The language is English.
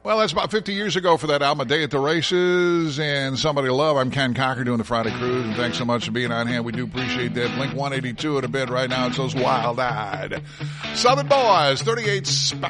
Well, that's about 50 years ago for that album, A Day at the Races and Somebody to Love. I'm Ken Cocker doing the Friday Cruise, and thanks so much for being on hand. We do appreciate that. Blink 182 at a bed right now. It's those wild-eyed Southern Boys, 38